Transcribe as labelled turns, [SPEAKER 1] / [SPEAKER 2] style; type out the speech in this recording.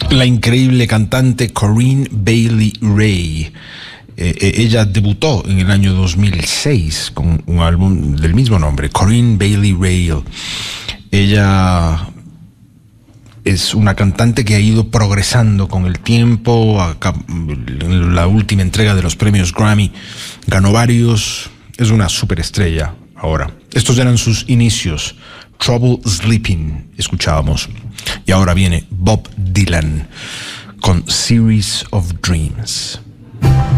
[SPEAKER 1] La increíble cantante Corinne Bailey Rae. Ella debutó en el año 2006 con un álbum del mismo nombre, Corinne Bailey Rae. Ella es una cantante que ha ido progresando con el tiempo. En la última entrega de los premios Grammy ganó varios. Es una superestrella ahora. Estos eran sus inicios. Trouble Sleeping escuchábamos. Y ahora viene Bob Dylan con Series of Dreams.